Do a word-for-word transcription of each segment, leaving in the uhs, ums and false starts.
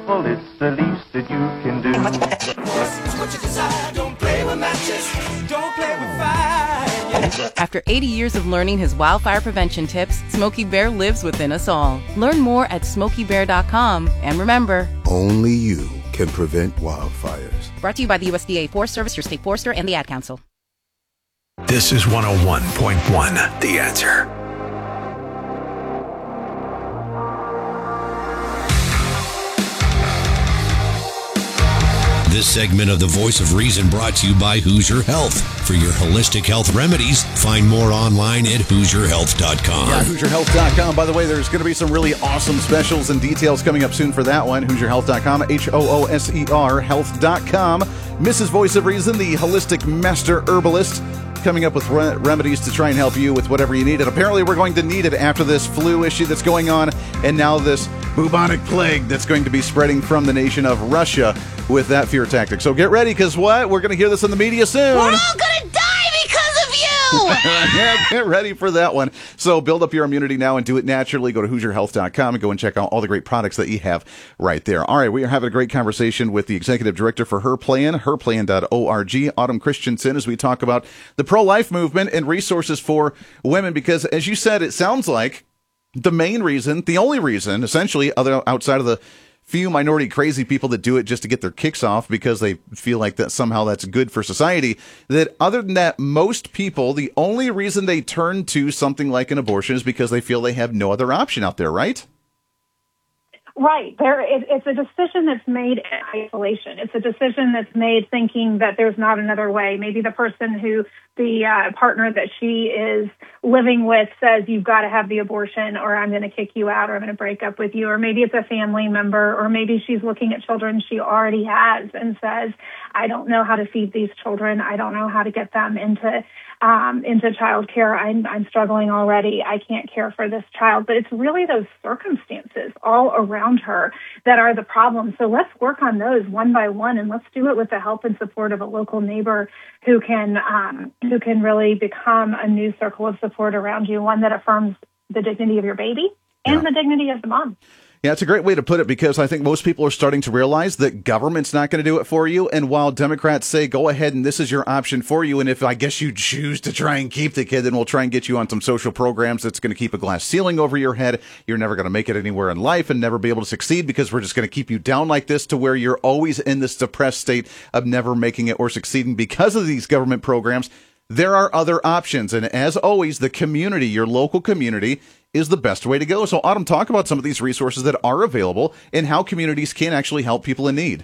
careful, it's the least that you can do. What you desire, don't play with matches, don't play with fire. After eighty years of learning his wildfire prevention tips, Smokey Bear lives within us all. Learn more at smokey bear dot com. And remember, only you can prevent wildfires. Brought to you by the U S D A Forest Service, your state forester, and the Ad Council. This is one oh one point one, The Answer. This segment of The Voice of Reason brought to you by Hoosier Health. For your holistic health remedies, find more online at hoosier health dot com. Yeah, hoosier health dot com. By the way, there's going to be some really awesome specials and details coming up soon for that one. hoosier health dot com, H O O S E R health dot com. Missus Voice of Reason, the holistic master herbalist, coming up with re- remedies to try and help you with whatever you need. And apparently we're going to need it after this flu issue that's going on, and now this bubonic plague that's going to be spreading from the nation of Russia with that fear tactic. So get ready, because what? We're going to hear this in the media soon. We're all going to die because of you! Yeah, get ready for that one. So build up your immunity now and do it naturally. Go to hoosier health dot com and go and check out all the great products that you have right there. All right, we are having a great conversation with the executive director for Her Plan, her plan dot org, Autumn Christensen, as we talk about the pro-life movement and resources for women. Because, as you said, it sounds like the main reason, the only reason, essentially, other outside of the few minority crazy people that do it just to get their kicks off because they feel like that somehow that's good for society, that other than that, most people, the only reason they turn to something like an abortion is because they feel they have no other option out there, right? Right. There, it, it's a decision that's made in isolation. It's a decision that's made thinking that there's not another way. Maybe the person who, the uh, partner that she is living with says, you've got to have the abortion or I'm going to kick you out or I'm going to break up with you. Or maybe it's a family member, or maybe she's looking at children she already has and says, I don't know how to feed these children. I don't know how to get them into Um, into childcare. I'm, I'm struggling already. I can't care for this child. But it's really those circumstances all around her that are the problem. So let's work on those one by one, and let's do it with the help and support of a local neighbor who can um, who can really become a new circle of support around you, one that affirms the dignity of your baby and Yeah. the dignity of the mom. Yeah, it's a great way to put it, because I think most people are starting to realize that government's not going to do it for you. And while Democrats say, go ahead and this is your option for you, and if I guess you choose to try and keep the kid, then we'll try and get you on some social programs that's going to keep a glass ceiling over your head. You're never going to make it anywhere in life and never be able to succeed, because we're just going to keep you down like this to where you're always in this depressed state of never making it or succeeding because of these government programs. There are other options. And as always, the community, your local community, is the best way to go. So, Autumn, talk about some of these resources that are available and how communities can actually help people in need.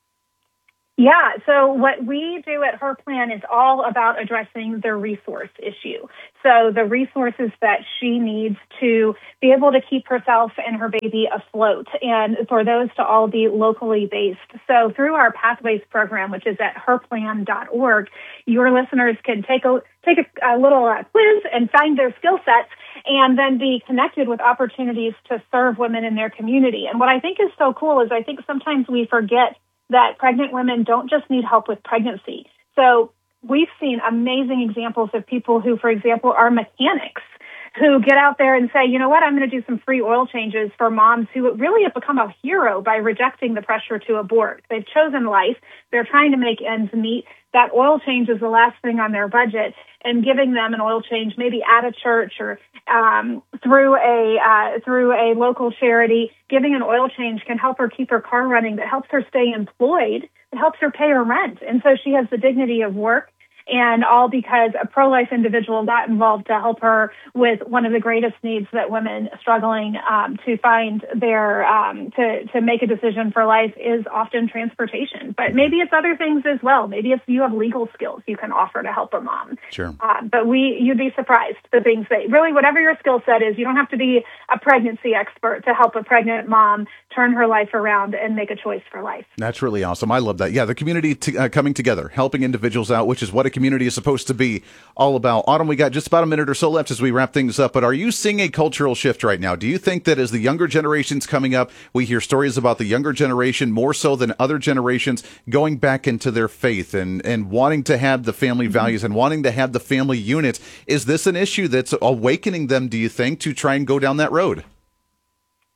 Yeah, so what we do at Her Plan is all about addressing the resource issue. So the resources that she needs to be able to keep herself and her baby afloat, and for those to all be locally based. So through our Pathways program, which is at her plan dot org, your listeners can take a take a, a little uh, quiz and find their skill sets, and then be connected with opportunities to serve women in their community. And what I think is so cool is I think sometimes we forget that pregnant women don't just need help with pregnancy. So we've seen amazing examples of people who, for example, are mechanics, who get out there and say, you know what, I'm going to do some free oil changes for moms who really have become a hero by rejecting the pressure to abort. They've chosen life. They're trying to make ends meet. That oil change is the last thing on their budget, and giving them an oil change maybe at a church or um, through a uh, through a local charity, giving an oil change can help her keep her car running. That helps her stay employed. It helps her pay her rent. And so she has the dignity of work. And all because a pro-life individual got involved to help her with one of the greatest needs that women struggling um, to find their, um, to, to make a decision for life is often transportation. But maybe it's other things as well. Maybe if you have legal skills you can offer to help a mom. Sure. Uh, but we, you'd be surprised the things that, really whatever your skill set is, you don't have to be a pregnancy expert to help a pregnant mom turn her life around and make a choice for life. That's really awesome. I love that. Yeah, the community t- uh, coming together, helping individuals out, which is what a community is supposed to be all about. Autumn, we got just about a minute or so left as we wrap things up, but are you seeing a cultural shift right now? Do you think that as the younger generations coming up, we hear stories about the younger generation more so than other generations going back into their faith and, and wanting to have the family mm-hmm. values and wanting to have the family unit? Is this an issue that's awakening them, do you think, to try and go down that road?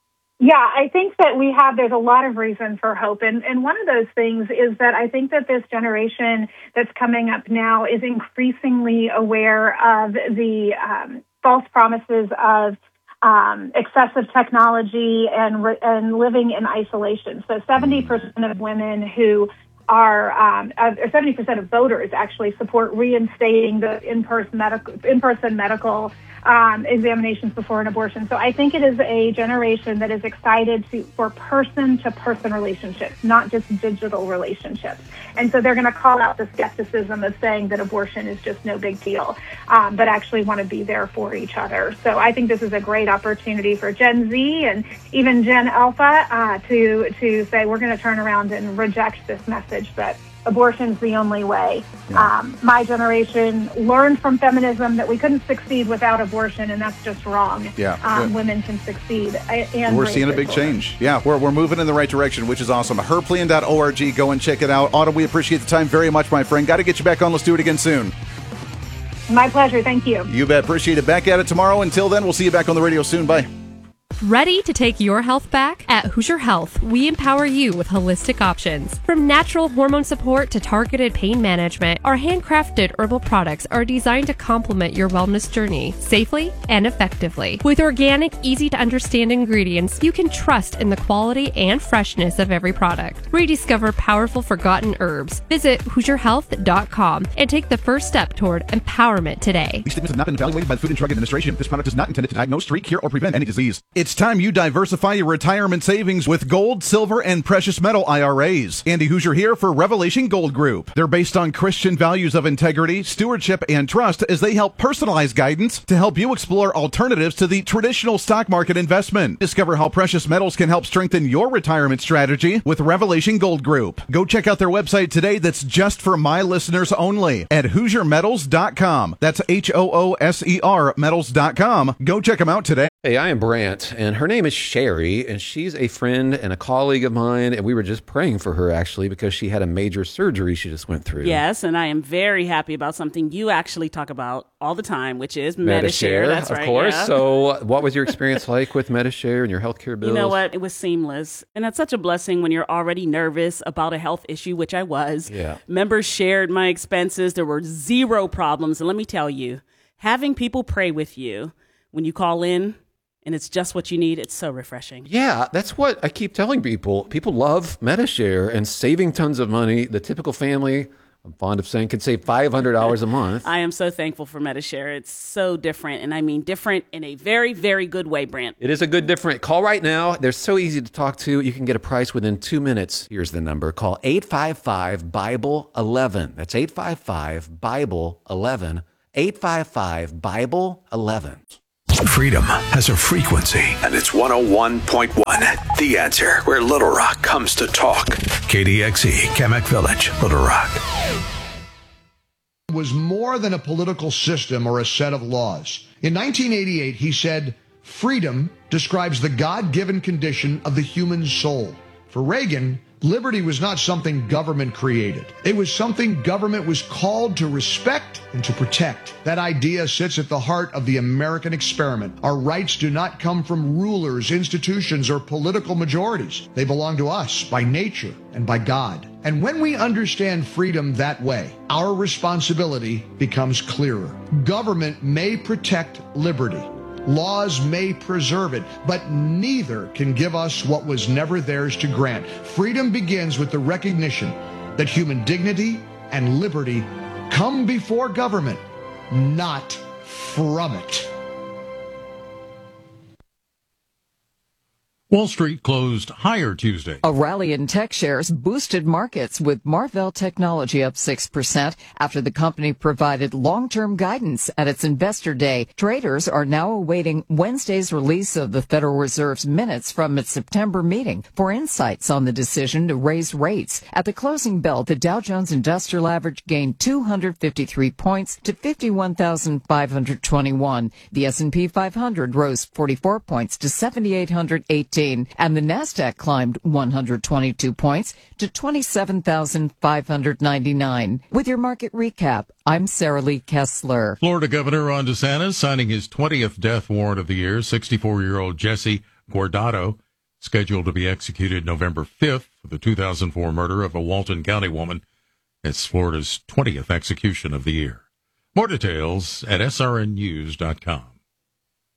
Yeah, I think that we have, there's a lot of reason for hope. And, and one of those things is that I think that this generation that's coming up now is increasingly aware of the um, false promises of um, excessive technology and, and living in isolation. So seventy percent of women who are, um, or seventy percent of voters actually support reinstating the in-person medical, in-person medical Um, examinations before an abortion. So I think it is a generation that is excited to, for person-to-person relationships, not just digital relationships. And so they're going to call out the skepticism of saying that abortion is just no big deal, um, but actually want to be there for each other. So I think this is a great opportunity for Gen Z and even Gen Alpha uh, to, to say we're going to turn around and reject this message that abortion's the only way. Yeah. Um, my generation learned from feminism that we couldn't succeed without abortion, and that's just wrong. Yeah, um, yeah. Women can succeed. And we're seeing a big change. Yeah, we're, we're moving in the right direction, which is awesome. her plan dot org. Go and check it out. Autumn, we appreciate the time very much, my friend. Got to get you back on. Let's do it again soon. My pleasure. Thank you. You bet. Appreciate it. Back at it tomorrow. Until then, we'll see you back on the radio soon. Bye. Ready to take your health back? At Hoosier Health, we empower you with holistic options. From natural hormone support to targeted pain management, our handcrafted herbal products are designed to complement your wellness journey safely and effectively. With organic, easy-to-understand ingredients, you can trust in the quality and freshness of every product. Rediscover powerful forgotten herbs. Visit Hoosier Health dot com and take the first step toward empowerment today. These statements have not been evaluated by the Food and Drug Administration. This product is not intended to diagnose, treat, cure, or prevent any disease. It's time you diversify your retirement savings with gold, silver, and precious metal I R As. Andy Hoosier here for Revelation Gold Group. They're based on Christian values of integrity, stewardship, and trust as they help personalize guidance to help you explore alternatives to the traditional stock market investment. Discover how precious metals can help strengthen your retirement strategy with Revelation Gold Group. Go check out their website today that's just for my listeners only at Hoosier Metals dot com. That's H O O S E R Metals dot com. Go check them out today. Hey, I am Brant, and her name is Sherry, and she's a friend and a colleague of mine, and we were just praying for her, actually, because she had a major surgery she just went through. Yes, and I am very happy about something you actually talk about all the time, which is Medi-Share. That's of right, course. yeah. So what was your experience like with Medi-Share and your healthcare bills? You know what? It was seamless, and that's such a blessing when you're already nervous about a health issue, which I was. Yeah. Members shared my expenses. There were zero problems, and let me tell you, having people pray with you when you call in, and it's just what you need, it's so refreshing. Yeah, that's what I keep telling people. People love Medi-Share and saving tons of money. The typical family, I'm fond of saying, can save five hundred dollars a month. I am so thankful for Medi-Share. It's so different, and I mean different in a very, very good way, Brant. It is a good different. Call right now. They're so easy to talk to. You can get a price within two minutes. Here's the number. Call eight five five, Bible eleven. That's eight five five, Bible eleven. eight five five, Bible eleven. Freedom has a frequency, and it's one oh one point one. The Answer, where Little Rock comes to talk. K D X E, Kamek Village, Little Rock. Was more than a political system or a set of laws. In nineteen eighty-eight, he said, freedom describes the God-given condition of the human soul. For Reagan, liberty was not something government created. It was something government was called to respect and to protect. That idea sits at the heart of the American experiment. Our rights do not come from rulers, institutions, or political majorities. They belong to us by nature and by God. And when we understand freedom that way, our responsibility becomes clearer. Government may protect liberty. Laws may preserve it, but neither can give us what was never theirs to grant. Freedom begins with the recognition that human dignity and liberty come before government, not from it. Wall Street closed higher Tuesday. A rally in tech shares boosted markets, with Marvell Technology up six percent after the company provided long-term guidance at its investor day. Traders are now awaiting Wednesday's release of the Federal Reserve's minutes from its September meeting for insights on the decision to raise rates. At the closing bell, the Dow Jones Industrial Average gained two hundred fifty-three points to fifty-one thousand five hundred twenty-one. The S and P five hundred rose forty-four points to seven thousand eight hundred eighteen. And the Nasdaq climbed one hundred twenty-two points to twenty-seven thousand five hundred ninety-nine. With your market recap, I'm Sarah Lee Kessler. Florida Governor Ron DeSantis signing his twentieth death warrant of the year. sixty-four-year-old Jesse Guardado scheduled to be executed November fifth for the two thousand four murder of a Walton County woman. It's Florida's twentieth execution of the year. More details at S R N news dot com.